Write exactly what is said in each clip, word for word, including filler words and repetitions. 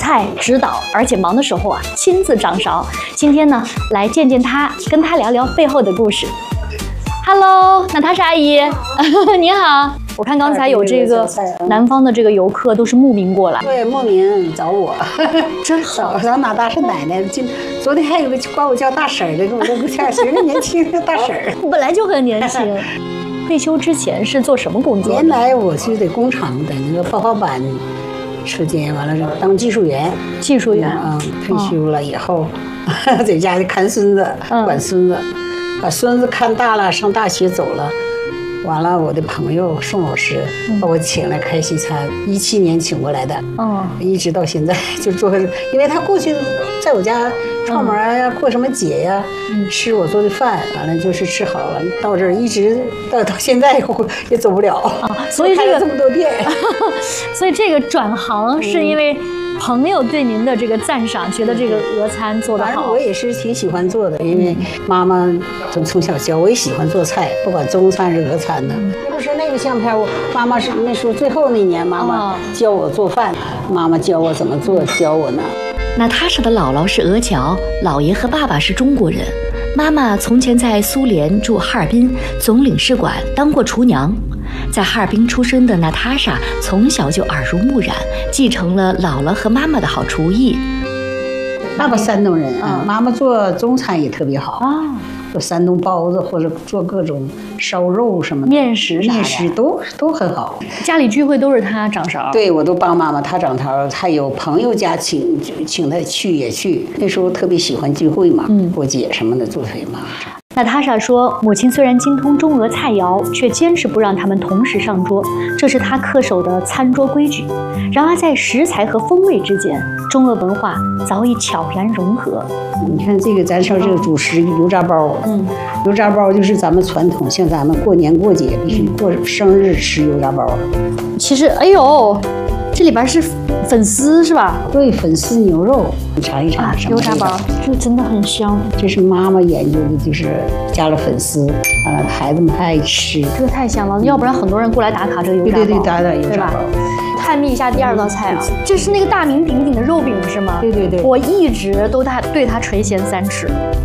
菜、指导，而且忙的时候啊亲自掌勺。今天呢，来见见她，跟她聊聊背后的故事。Hello， 娜塔莎阿姨，你好。我看刚才有这个南方的这个游客都是慕名过来， 对，慕名找我， 真好。 找娜塔莎奶奶，今昨天还有个管我叫大婶儿的，跟我说叫谁个年轻的大婶儿， 本来就很年轻。退休之前是做什么工作？ 原来我是在工厂的那个泡泡板车间，完了当技术员。 技术员， 嗯，退休了以后，哦、在家里看孙子，管孙子，嗯、把孙子看大了，上大学走了。完了，我的朋友宋老师把我请来开西餐，一七年请过来的，嗯，一直到现在就做，因为他过去在我家串门呀、嗯、过什么节呀、嗯，吃我做的饭，完了就是吃好了，到这儿一直到到现在也走不了，啊、 所以这个这么多店， 所以这个转行是因为。朋友对您的这个赞赏，觉得这个俄餐做得好。 反正我也是挺喜欢做的，因为妈妈从从小教我也喜欢做菜，不管中餐是俄餐的。那不是那个相片，我妈妈是那时候最后那年，妈妈教我做饭，妈妈教我怎么做，教我呢。 娜塔莎的姥姥是俄侨，姥爷和爸爸是中国人。妈妈从前在苏联驻哈尔滨总领事馆当过厨娘。在哈尔滨出生的娜塔莎从小就耳濡目染，继承了姥姥和妈妈的好厨艺。 爸爸山东人啊，妈妈做中餐也特别好啊，做山东包子或者做各种烧肉什么的， 面食啥的， 面食都都很好。 家里聚会都是他掌勺， 对我都帮妈妈，他掌勺。还有朋友家请请他去也去，那时候特别喜欢聚会嘛，嗯，过节什么的做陪妈。 娜塔莎说，母亲虽然精通中俄菜肴，却坚持不让他们同时上桌，这是她恪守的餐桌规矩。然而在食材和风味之间，中俄文化早已悄然融合。 你看这个，咱说这个主食油炸包，嗯，油炸包就是咱们传统，像咱们过年过节必须过生日吃油炸包。 其实，哎呦，这里边是粉丝是吧？ 对，粉丝牛肉，你尝一尝。啊、 油炸包，这真的很香。 这是妈妈研究的，就是加了粉丝，完了孩子们爱吃。 这个太香了，要不然很多人过来打卡这个油炸包。 对对对，打打油炸包。 探秘一下第二道菜啊，这是那个大名鼎鼎的肉饼是吗？ 对对对， 我一直都他对它垂涎三尺。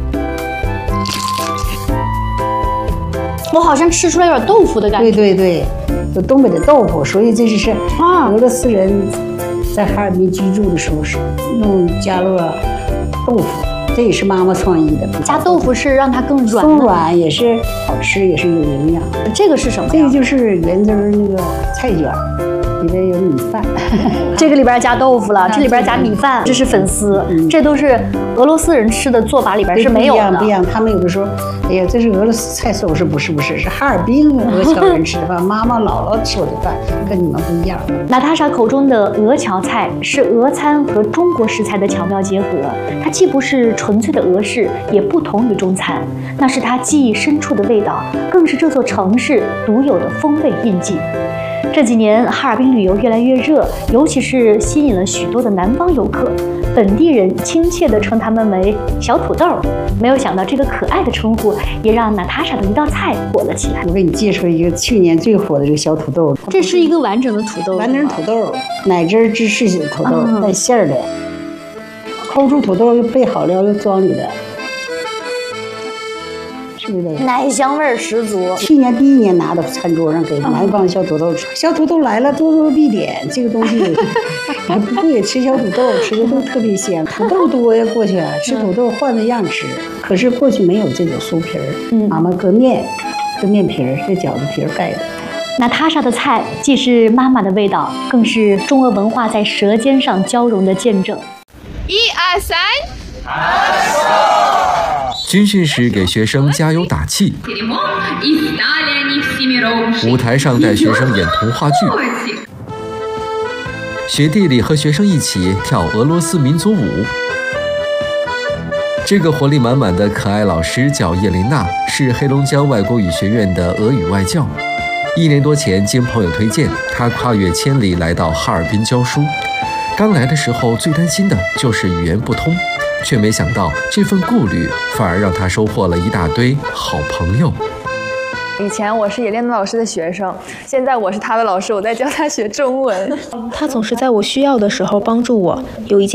我好像吃出来有点豆腐的感觉。 对对对，有东北的豆腐，所以这就是啊，俄罗斯人在哈尔滨居住的时候是用加了豆腐，这也是妈妈创意的。 加豆腐是让它更软， 松软也是好吃，也是有营养。 这个是什么？ 这个就是原汁儿那个菜卷。里边有米饭， 这个里边加豆腐了，这里边加米饭，这是粉丝，嗯、这都是俄罗斯人吃的做法里边是没有的。 不一样，不一样。他们有的时候，哎呀，这是俄罗斯菜色，我说不是不是，是哈尔滨俄侨人吃的饭，妈妈姥姥吃我的饭跟你们不一样。 娜塔莎口中的俄侨菜是俄餐和中国食材的巧妙结合，它既不是纯粹的俄式，也不同于中餐，那是它记忆深处的味道，更是这座城市独有的风味印记。这几年哈尔滨旅游越来越热，尤其是吸引了许多的南方游客，本地人亲切地称他们为小土豆。没有想到这个可爱的称呼也让娜塔莎的一道菜火了起来。 我给你介绍一个去年最火的这个小土豆， 这是一个完整的土豆， 完整土豆，奶汁芝士土豆，嗯、带馅儿的，抠出土豆又备好料又装里的。 奶香味十足。 去年第一年拿到餐桌上给南方小土豆吃，小土豆来了，多多必点。这个东西还不贵，吃小土豆吃的都特别香。土豆多呀，过去吃土豆换着样吃。可是过去没有这种酥皮儿，妈妈搁面，搁面皮儿，这饺子皮儿盖的。 娜塔莎的菜既是妈妈的味道，更是中俄文化在舌尖上交融的见证。 一二三。 军训时给学生加油打气，舞台上带学生演童话剧，雪地里和学生一起跳俄罗斯民族舞。这个活力满满的可爱老师叫叶琳娜，是黑龙江外国语学院的俄语外教。一年多前，经朋友推荐，她跨越千里来到哈尔滨教书。刚来的时候，最担心的就是语言不通。却没想到这份顾虑反而让他收获了一大堆好朋友。 以前我是叶琳娜老师的学生，现在我是她的老师，我在教她学中文。 她总是在我需要的时候帮助我。有一件